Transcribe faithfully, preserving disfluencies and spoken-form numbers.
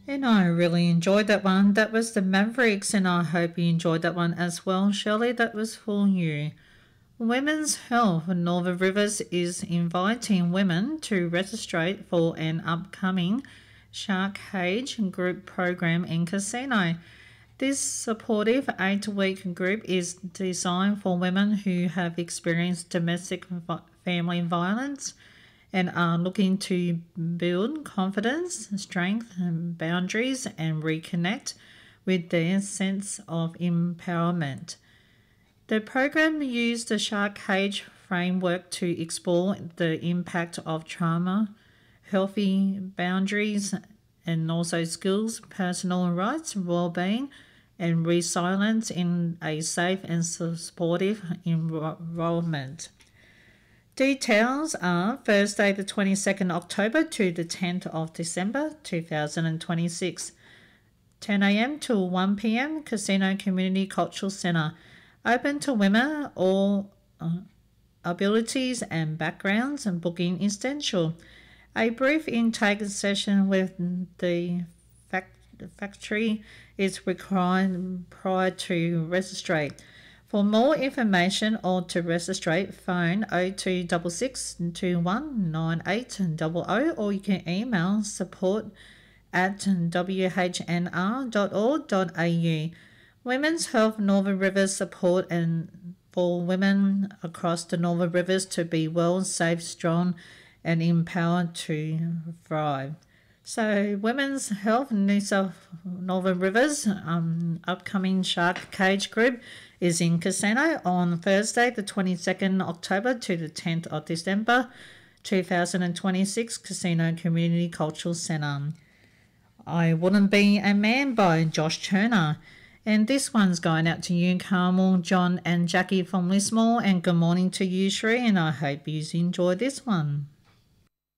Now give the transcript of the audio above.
And I really enjoyed that one. That was the Mavericks, and I hope you enjoyed that one as well. Shirley, that was for you. Women's Health Northern Rivers is inviting women to register for an upcoming Shark Cage group program in Casino. This supportive eight-week group is designed for women who have experienced domestic family violence and are looking to build confidence, strength, and boundaries, and reconnect with their sense of empowerment. The program used the Shark Cage framework to explore the impact of trauma, healthy boundaries, and also skills, personal rights, well-being, and resilience in a safe and supportive environment. Details are Thursday the twenty-second of October to the tenth of December two thousand twenty-six, ten a m to one p m, Casino Community Cultural Centre. Open to women, all uh, abilities and backgrounds, and booking essential. A brief intake session with the fact factory is required prior to register. For more information or to register, phone oh two six six, two one nine eight zero zero, or you can email support at w h n r dot org dot a u. Women's Health Northern Rivers support and for women across the Northern Rivers to be well, safe, strong, and empowered to thrive. So, Women's Health New South Northern Rivers um, upcoming Shark Cage group is in Casino on Thursday the twenty-second of October to the tenth of December two thousand twenty-six, Casino Community Cultural Centre. I Wouldn't Be a Man by Josh Turner. And this one's going out to you, Carmel, John and Jackie from Lismore, and good morning to you, Shree, and I hope you enjoy this one.